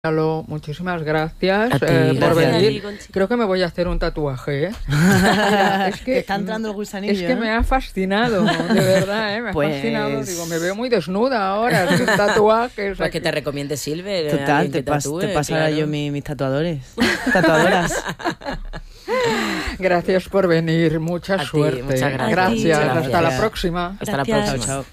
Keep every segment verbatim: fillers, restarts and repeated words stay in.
Lalo, muchísimas gracias a ti, eh, por gracias. venir. Creo que me voy a hacer un tatuaje. ¿eh? Mira, es que, que está entrando el gusanillo. Es que ¿eh? me ha fascinado, de verdad, ¿eh? me ha pues... fascinado. Digo, me veo muy desnuda ahora, sin tatuajes. Pues que te recomiende Silver. Total, te, pas, te pasará claro. yo mi, mis tatuadores. Tatuadoras. Gracias por venir, mucha a suerte. Ti, muchas gracias. Gracias. gracias. Hasta la próxima. Hasta la próxima. Chao, chao.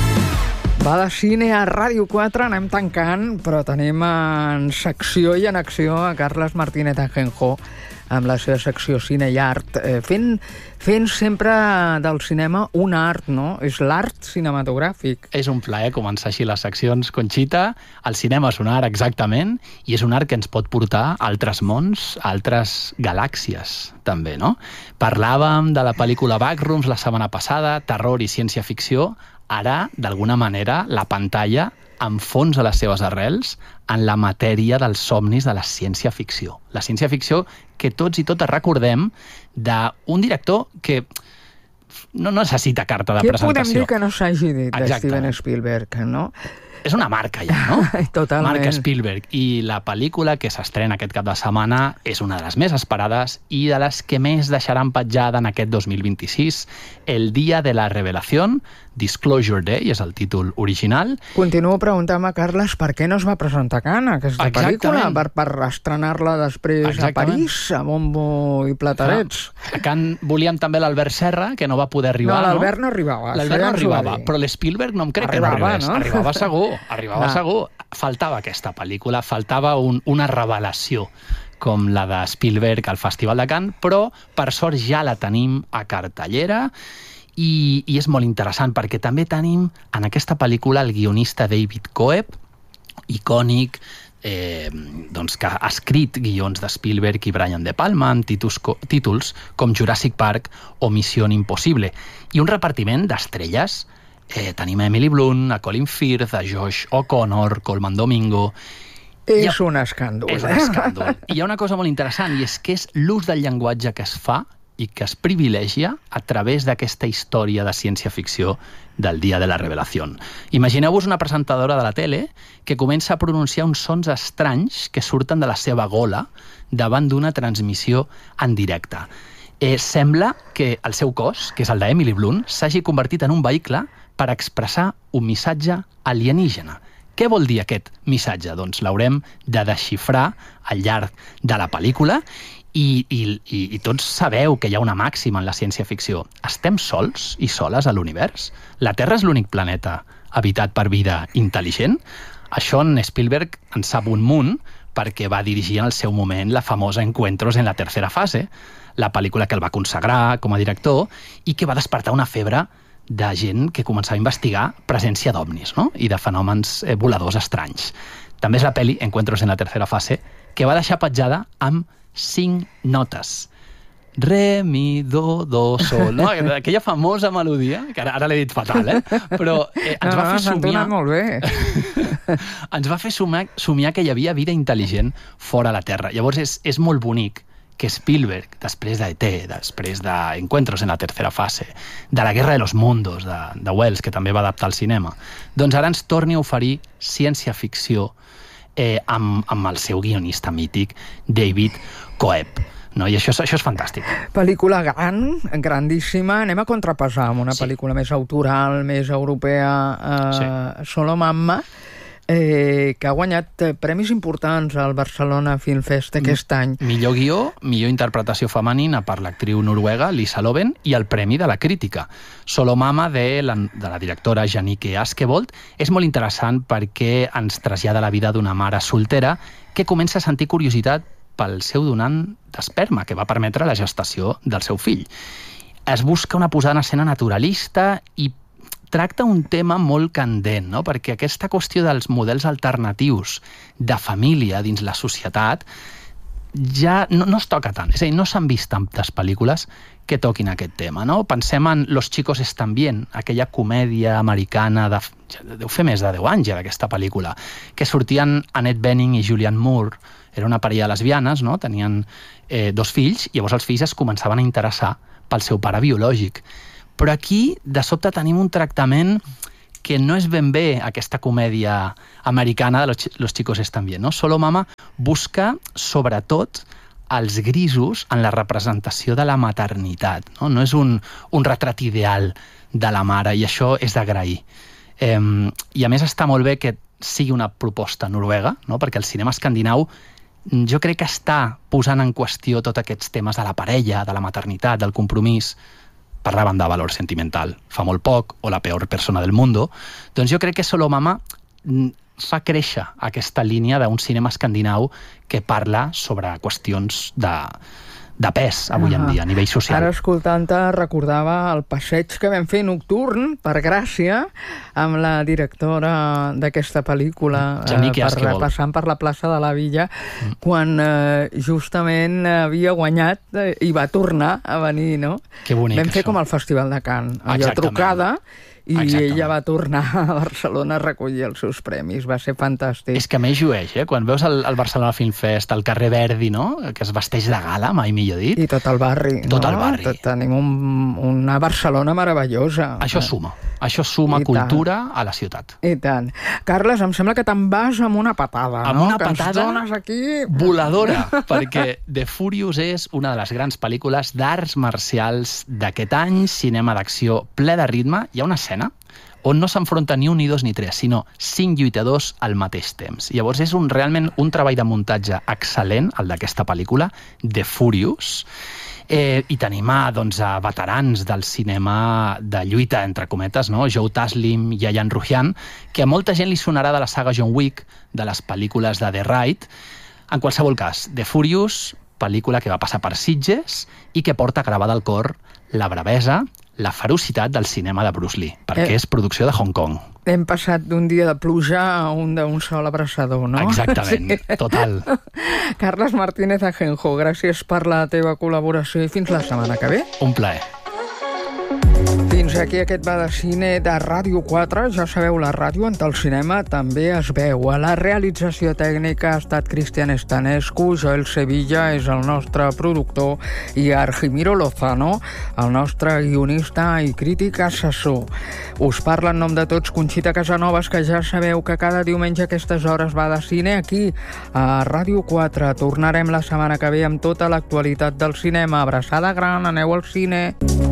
Va de cine a Ràdio quatre, anem tancant, però tenim en secció i en acció a Carles Martínez Ajenjo amb la seva secció Cine i Art, eh, fent, fent sempre del cinema un art, no? És l'art cinematogràfic. És un plaer començar així les seccions, Conxita. El cinema és un art, exactament, i és un art que ens pot portar a altres mons, a altres galàxies, també, no? Parlàvem de la pel·lícula Backrooms la setmana passada, terror i ciència-ficció. Ara, d'alguna manera, la pantalla enfonsa les seves arrels en la matèria dels somnis de la ciència-ficció. La ciència-ficció que tots i totes recordem d'un director que no necessita carta de Què presentació. Què podem dir que no s'hagi dit de Exacte. Steven Spielberg, no? És una marca ja, no? Totalment. Marca Spielberg. I la pel·lícula que s'estrena aquest cap de setmana és una de les més esperades i de les que més deixaran petjada en aquest dos mil vint-i-sis. El dia de la revelació, Disclosure Day, és el títol original. Continuo preguntant-me, Carles, per què no es va presentar a Cannes, aquesta pel·lícula? Per, per estrenar-la després Exactament. a París, a bombo i platarets. A Cannes volíem també l'Albert Serra, que no va poder arribar, no? L'Albert no, no arribava. L'Albert no arribava, però l'Spielberg no em crec arribava, que no arribés. No? Arribava segur, arribava ah. segur. Faltava aquesta pel·lícula, faltava un, una revelació com la de Spielberg al Festival de Cannes, però per sort ja la tenim a cartellera i, i és molt interessant perquè també tenim en aquesta pel·lícula el guionista David Koepp, icònic, eh, doncs que ha escrit guions de Spielberg i Brian De Palma amb títols, títols com Jurassic Park o Missió Impossible, i un repartiment d'estrelles. Eh, tenim a Emily Blunt, a Colin Firth, a Josh O'Connor, Colman Domingo. És ha, un escàndol. És un escàndol. I hi ha una cosa molt interessant, i és que és l'ús del llenguatge que es fa i que es privilegia a través d'aquesta història de ciència-ficció del dia de la revelació. Imagineu-vos una presentadora de la tele que comença a pronunciar uns sons estranys que surten de la seva gola davant d'una transmissió en directe. Eh, sembla que el seu cos, que és el d'Emily Blunt, s'hagi convertit en un vehicle per expressar un missatge alienígena. Què vol dir aquest missatge? Doncs l'haurem de desxifrar al llarg de la pel·lícula i, i, i, i tots sabeu que hi ha una màxima en la ciència-ficció. Estem sols i soles a l'univers? La Terra és l'únic planeta habitat per vida intel·ligent? Això en Spielberg en sap un munt perquè va dirigir en el seu moment la famosa Encuentros en la tercera fase, la pel·lícula que el va consagrar com a director i que va despertar una febre de gent que començava a investigar presència d'ovnis, no? I de fenòmens eh, voladors estranys. També és la pel·li Encuentros en la tercera fase que va deixar petjada amb cinc notes. Re, mi, do, do, sol. No? Aquella famosa melodia, que ara, ara l'he dit fatal, eh? Però eh, ens no, va fer no, somiar... molt bé. ens va fer somiar, somiar que hi havia vida intel·ligent fora a la Terra. Llavors és, és molt bonic que Spielberg, després de E T, després d'Encuentros en la tercera fase, de La guerra de los mundos, de, de Wells, que també va adaptar al cinema, doncs ara ens torni a oferir ciència-ficció eh, amb, amb el seu guionista mític, David Koepp. No? I això, això és fantàstic. Pel·lícula gran, grandíssima. Anem a contrapesar amb una sí. pel·lícula més autoral, més europea, eh, sí. Solo Mamma, eh, que ha guanyat premis importants al Barcelona Film Fest aquest any. Millor guió, millor interpretació femenina per l'actriu noruega Lisa Loven i el Premi de la Crítica. Solo Mama, de la, de la directora Jannike Askevold, és molt interessant perquè ens trasllada la vida d'una mare soltera que comença a sentir curiositat pel seu donant d'esperma, que va permetre la gestació del seu fill. Es busca una posada en escena naturalista i tracta un tema molt candent, no? Perquè aquesta qüestió dels models alternatius de família dins la societat ja no, no es toca tant. És a dir, no s'han vist tantes pel·lícules que toquin aquest tema, no? Pensem en Los chicos están bien, aquella comèdia americana de... deu fer més de deu anys ja d'aquesta pel·lícula, que sortien Annette Bening i Julianne Moore. Era una parella de lesbianes, no? Tenien eh, dos fills, i llavors els fills es començaven a interessar pel seu pare biològic. Però aquí, de sobte, tenim un tractament que no és ben bé aquesta comèdia americana de Los, los chicos están bien, no? Solo Mama busca, sobretot, els grisos en la representació de la maternitat, no? No és un, un retrat ideal de la mare, i això és d'agrair. Eh, I a més està molt bé que sigui una proposta noruega, no? Perquè el cinema escandinau jo crec que està posant en qüestió tots aquests temes de la parella, de la maternitat, del compromís. Parlaven de valor sentimental fa molt poc, o la peor persona del mundo. Doncs jo crec que Solo Mama fa créixer aquesta línia d'un cinema escandinau que parla sobre qüestions de, de pes avui en dia, a nivell social. Ara, escoltant-te, recordava el passeig que vam fer nocturn, per Gràcia, amb la directora d'aquesta pel·lícula, eh, per, passant per la plaça de la Villa, mm. quan eh, justament havia guanyat eh, i va tornar a venir, no? Que bonic, vam fer això. com el Festival de Cannes, allò trucada, i Exactament. Ella va tornar a Barcelona a recollir els seus premis. Va ser fantàstic. És que a més llueix, eh? Quan veus el, el Barcelona Film Fest, al carrer Verdi, no? Que es vesteix de gala, mai millor dit. I tot el barri. Tot no? el barri. Tot, tenim un, una Barcelona meravellosa. Això suma. Això suma I cultura tant. A la ciutat. I tant. Carles, em sembla que te'n vas amb una patada, amb no? una que patada aquí... voladora, perquè The Furious és una de les grans pel·lícules d'arts marcials d'aquest any, cinema d'acció ple de ritme. Hi ha una escena on no s'enfronta ni un, ni dos, ni tres, sinó cinc lluitadors al mateix temps. Llavors és un, realment un treball de muntatge excel·lent, el d'aquesta pel·lícula, The Furious, eh, i tenim a, doncs, a veterans del cinema de lluita, entre cometes, no? Joe Taslim i Yayan Ruhian, que a molta gent li sonarà de la saga John Wick, de les pel·lícules de The Raid. En qualsevol cas, The Furious, pel·lícula que va passar per Sitges i que porta gravada al cor la bravesa, la ferocitat del cinema de Bruce Lee, perquè eh, és producció de Hong Kong. Hem passat d'un dia de pluja a un d'un sol abraçador, no? Exactament, sí. Total. Carles Martínez Ajenjo, gràcies per la teva col·laboració i fins la setmana que ve. Un plaer. Fins aquí aquest va de cine de Ràdio quatre. Ja sabeu, la ràdio en el cinema també es veu. A la realització tècnica ha estat Cristian Estanescu, Joel Sevilla és el nostre productor i Argimiro Lozano, el nostre guionista i crític assessor. Us parla en nom de tots Conxita Casanovas, que ja sabeu que cada diumenge a aquestes hores va de cine aquí a Ràdio quatre. Tornarem la setmana que ve amb tota l'actualitat del cinema. Abraçada gran, aneu al cine.